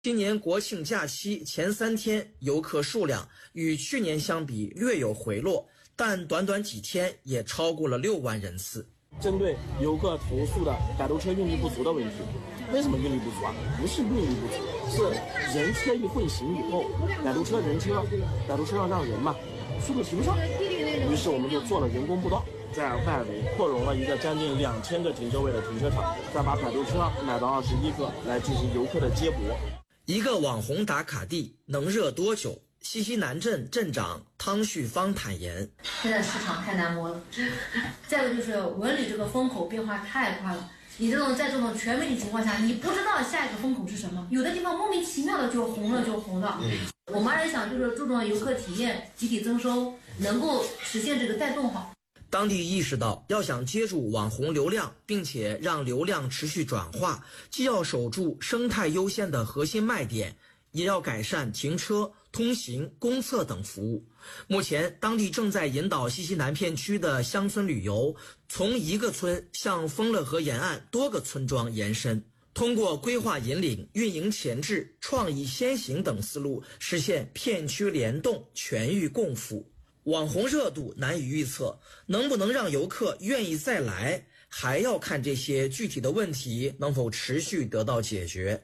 今年国庆假期前3天，游客数量与去年相比略有回落，但短短几天也超过了6万人次。 针对游客投诉的摆渡车运力不足的问题，为什么运力不足啊？不是运力不足，是人车一混行以后，摆渡车上让人嘛，速度提不上，于是我们就做了人工步道，在外围扩容了一个将近2000个停车位的停车场，再把摆渡车买到21个来进行游客的接驳。 一个网红打卡地能热多久？西溪南镇镇长汤旭芳坦言： 现在市场太难摸了，再一个就是文旅这个风口变化太快了。你在这种全媒体情况下，你不知道下一个风口是什么，有的地方莫名其妙的就红了。我们还是想就是注重游客体验，集体增收，能够实现这个带动好。 当地意识到，要想接住网红流量，并且让流量持续转化，既要守住生态优先的核心卖点，也要改善停车、通行、公厕等服务。目前，当地正在引导西溪南片区的乡村旅游，从一个村向丰乐河沿岸多个村庄延伸，通过规划引领、运营前置、创意先行等思路，实现片区联动、全域共富。网红热度难以预测，能不能让游客愿意再来，还要看这些具体的问题能否持续得到解决。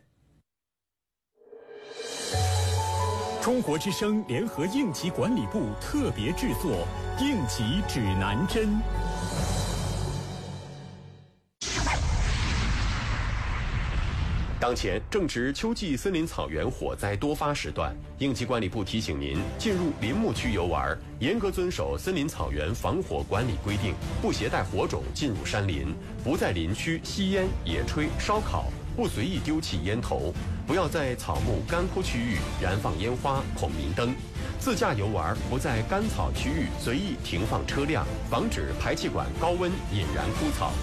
中国之声联合应急管理部特别制作《应急指南针》。 当前正值秋季森林草原火灾多发时段，应急管理部提醒您，进入林木区游玩，严格遵守森林草原防火管理规定，不携带火种进入山林，不在林区吸烟、野炊、烧烤，不随意丢弃烟头，不要在草木干枯区域燃放烟花、孔明灯。自驾游玩，不在干草区域随意停放车辆，防止排气管高温引燃枯草。